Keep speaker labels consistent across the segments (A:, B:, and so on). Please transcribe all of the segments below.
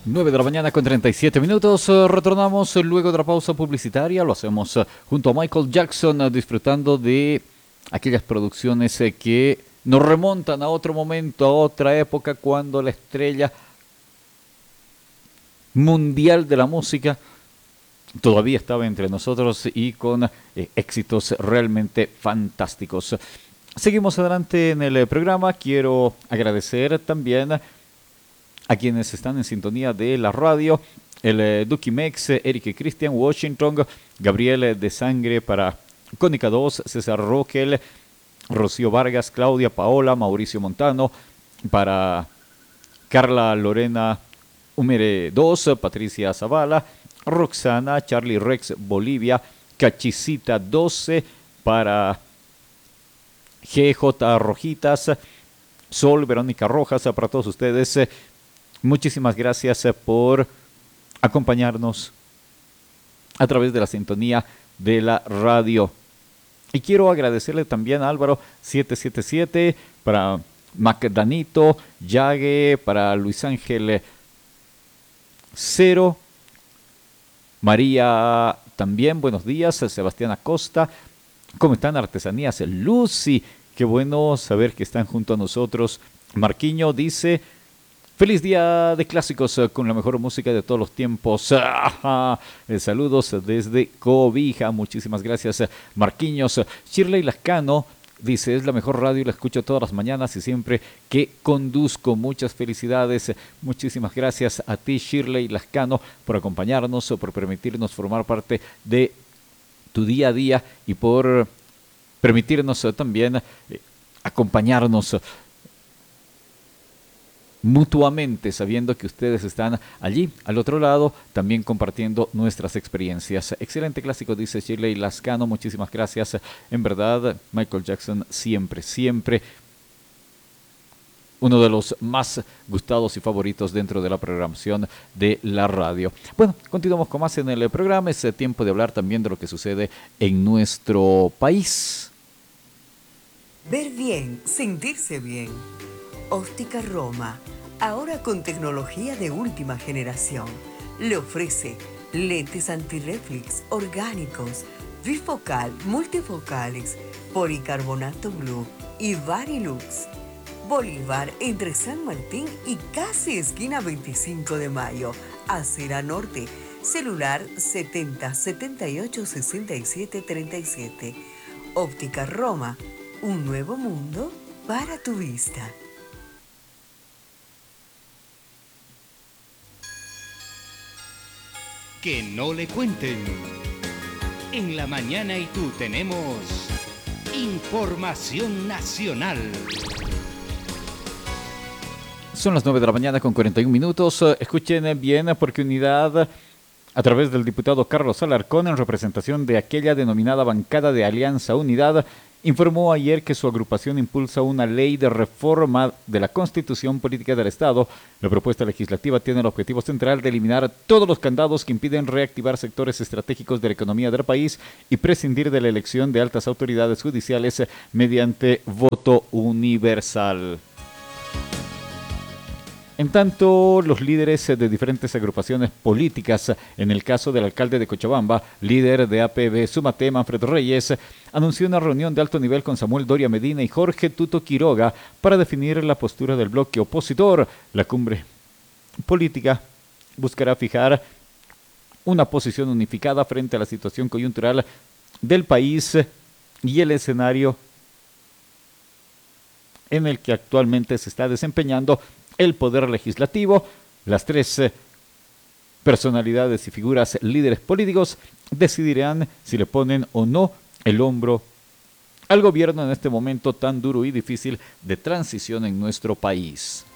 A: 9 de la mañana con 37 minutos. Retornamos luego de la pausa publicitaria. Lo hacemos junto a Michael Jackson, disfrutando de aquellas producciones que nos remontan a otro momento, a otra época, cuando la estrella mundial de la música todavía estaba entre nosotros y con éxitos realmente fantásticos. Seguimos adelante en el programa. Quiero agradecer también a quienes están en sintonía de la radio: el Duki Mex, Eric y Christian, Washington, Gabriel de Sangre para Cónica 2, César Roquel, Rocío Vargas, Claudia Paola, Mauricio Montano, para Carla Lorena Humere 2, Patricia Zavala, Roxana, Charlie Rex Bolivia, Cachicita 12, para GJ Rojitas, Sol Verónica Rojas, para todos ustedes. Muchísimas gracias por acompañarnos a través de la sintonía de la radio. Y quiero agradecerle también a Álvaro 777, para Macdanito, Yague, para Luis Ángel 0, María también, buenos días, Sebastián Acosta, ¿cómo están? Artesanías Lucy, qué bueno saber que están junto a nosotros. Marquiño dice: feliz día de clásicos con la mejor música de todos los tiempos. Saludos desde Cobija. Muchísimas gracias, Marquiños. Shirley Lascano dice: es la mejor radio y la escucho todas las mañanas y siempre que conduzco. Muchas felicidades. Muchísimas gracias a ti, Shirley Lascano, por acompañarnos, por permitirnos formar parte de tu día a día y por permitirnos también acompañarnos mutuamente, sabiendo que ustedes están allí, al otro lado, también compartiendo nuestras experiencias. Excelente clásico, dice Shirley Lascano, muchísimas gracias. En verdad, Michael Jackson siempre, siempre uno de los más gustados y favoritos dentro de la programación de la radio. Bueno, continuamos con más en el programa. Es tiempo de hablar también de lo que sucede en nuestro país.
B: Ver bien, sentirse bien. Óptica Roma, ahora con tecnología de última generación, le ofrece lentes antirreflex orgánicos, bifocal, multifocales, policarbonato blue y Varilux. Bolívar, entre San Martín y casi esquina 25 de Mayo, Acera Norte, celular 70 78 67 37. Óptica Roma, un nuevo mundo para tu vista.
C: Que no le cuenten. En la mañana y tú tenemos información nacional.
A: Son las 9 de la mañana con 41 minutos. Escuchen bien, porque Unidad, a través del diputado Carlos Alarcón, en representación de aquella denominada bancada de Alianza Unidad, informó ayer que su agrupación impulsa una ley de reforma de la Constitución Política del Estado. La propuesta legislativa tiene el objetivo central de eliminar todos los candados que impiden reactivar sectores estratégicos de la economía del país y prescindir de la elección de altas autoridades judiciales mediante voto universal. En tanto, los líderes de diferentes agrupaciones políticas, en el caso del alcalde de Cochabamba, líder de APB Sumate, Manfredo Reyes, anunció una reunión de alto nivel con Samuel Doria Medina y Jorge Tuto Quiroga para definir la postura del bloque opositor. La cumbre política buscará fijar una posición unificada frente a la situación coyuntural del país y el escenario en el que actualmente se está desempeñando el Poder Legislativo. Las tres personalidades y figuras líderes políticos decidirán si le ponen o no el hombro al gobierno en este momento tan duro y difícil de transición en nuestro país.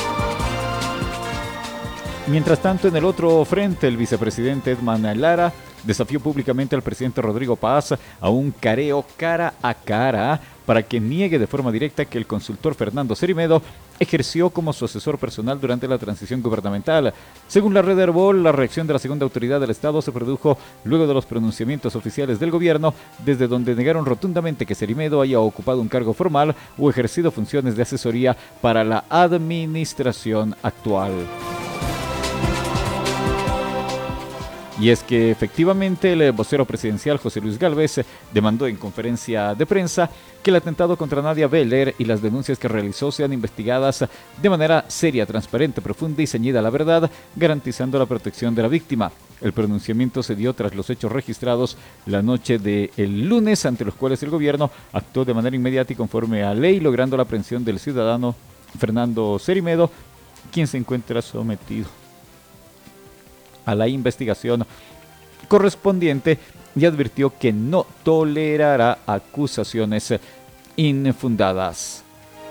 A: Mientras tanto, en el otro frente, el vicepresidente Edman Lara desafió públicamente al presidente Rodrigo Paz a un careo cara a cara para que niegue de forma directa que el consultor Fernando Cerimedo ejerció como su asesor personal durante la transición gubernamental. Según la red Herbol, la reacción de la segunda autoridad del Estado se produjo luego de los pronunciamientos oficiales del gobierno, desde donde negaron rotundamente que Cerimedo haya ocupado un cargo formal o ejercido funciones de asesoría para la administración actual. Y es que efectivamente el vocero presidencial José Luis Gálvez demandó en conferencia de prensa que el atentado contra Nadia Beller y las denuncias que realizó sean investigadas de manera seria, transparente, profunda y ceñida a la verdad, garantizando la protección de la víctima. El pronunciamiento se dio tras los hechos registrados la noche del lunes, ante los cuales el gobierno actuó de manera inmediata y conforme a ley, logrando la aprehensión del ciudadano Fernando Cerimedo, quien se encuentra sometido a la investigación correspondiente y advirtió que no tolerará acusaciones infundadas.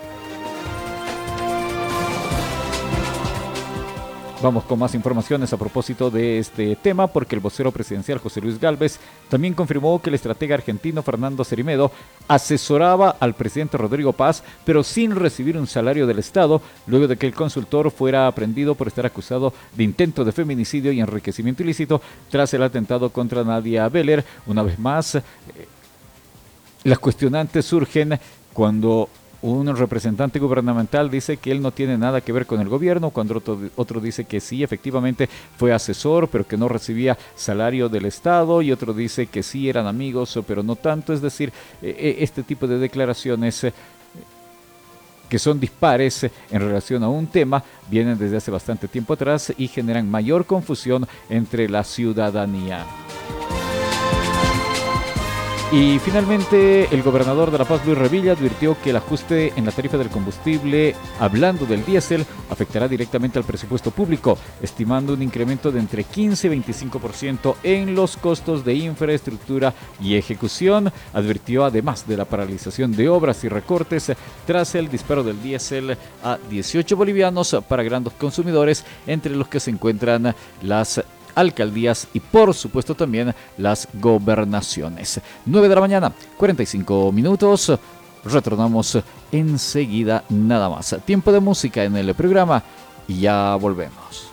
A: Vamos con más informaciones a propósito de este tema, porque el vocero presidencial José Luis Gálvez también confirmó que el estratega argentino Fernando Cerimedo asesoraba al presidente Rodrigo Paz, pero sin recibir un salario del Estado, luego de que el consultor fuera aprehendido por estar acusado de intento de feminicidio y enriquecimiento ilícito tras el atentado contra Nadia Beller. Una vez más, las cuestionantes surgen cuando un representante gubernamental dice que él no tiene nada que ver con el gobierno, cuando otro dice que sí, efectivamente fue asesor, pero que no recibía salario del Estado, y otro dice que sí eran amigos, pero no tanto. Es decir, este tipo de declaraciones que son dispares en relación a un tema vienen desde hace bastante tiempo atrás y generan mayor confusión entre la ciudadanía. Y finalmente, el gobernador de La Paz, Luis Revilla, advirtió que el ajuste en la tarifa del combustible, hablando del diésel, afectará directamente al presupuesto público, estimando un incremento de entre 15 y 25% en los costos de infraestructura y ejecución. Advirtió además de la paralización de obras y recortes tras el disparo del diésel a 18 bolivianos para grandes consumidores, entre los que se encuentran las alcaldías y por supuesto también las gobernaciones. 9 de la mañana, 45 minutos. Retornamos enseguida nada más. Tiempo de música en el programa y ya volvemos.